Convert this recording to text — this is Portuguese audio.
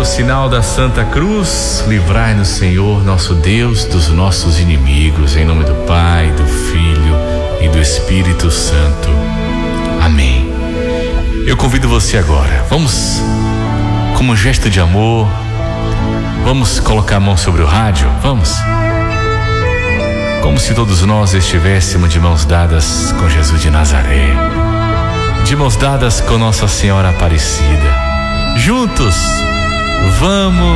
pelo sinal da Santa Cruz, livrai-nos, Senhor, nosso Deus, dos nossos inimigos, em nome do Pai, do Filho e do Espírito Santo. Amém. Eu convido você agora, vamos, como um gesto de amor, vamos colocar a mão sobre o rádio, vamos? Como se todos nós estivéssemos de mãos dadas com Jesus de Nazaré, de mãos dadas com Nossa Senhora Aparecida. Juntos, vamos